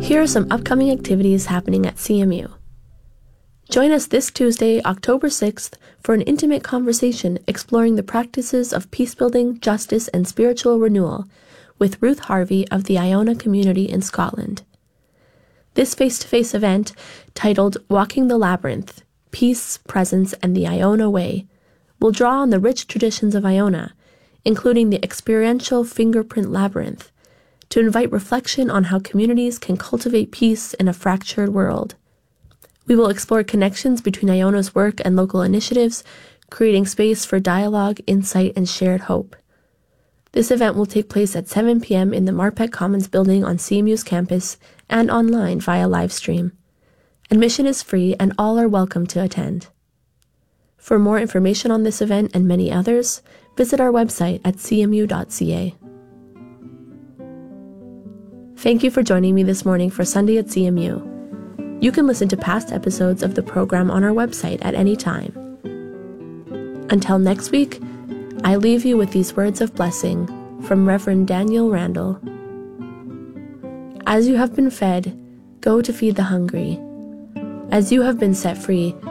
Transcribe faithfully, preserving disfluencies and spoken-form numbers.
Here are some upcoming activities happening at C M U. Join us this Tuesday, October sixth, for an intimate conversation exploring the practices of peacebuilding, justice, and spiritual renewal with Ruth Harvey of the Iona community in Scotland. This face-to-face event, titled Walking the Labyrinth, Peace, Presence, and the Iona Way, will draw on the rich traditions of Iona, including the experiential fingerprint labyrinth, to invite reflection on how communities can cultivate peace in a fractured world. We will explore connections between Iona's work and local initiatives, creating space for dialogue, insight, and shared hope. This event will take place at seven p.m. in the Marpeck Commons building on C M U's campus and online via live stream. Admission is free and all are welcome to attend. For more information on this event and many others, visit our website at c m u dot c a. Thank you for joining me this morning for Sunday at C M U. You can listen to past episodes of the program on our website at any time. Until next week, I leave you with these words of blessing from Reverend Daniel Randall. As you have been fed, go to feed the hungry. As you have been set free,